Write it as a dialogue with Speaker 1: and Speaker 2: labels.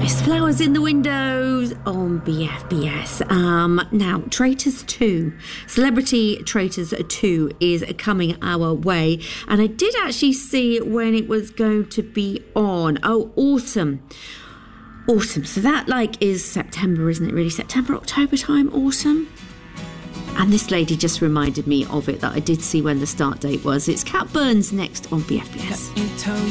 Speaker 1: Elvis. Flowers in the Windows on BFBS. Now, Traitors 2, Celebrity Traitors 2 is coming our way. And I did actually see when it was going to be on. Oh, awesome. Awesome. So that is September, isn't it really? September, October time, autumn. And this lady just reminded me of it, that I did see when the start date was. It's Cat Burns next on BFBS.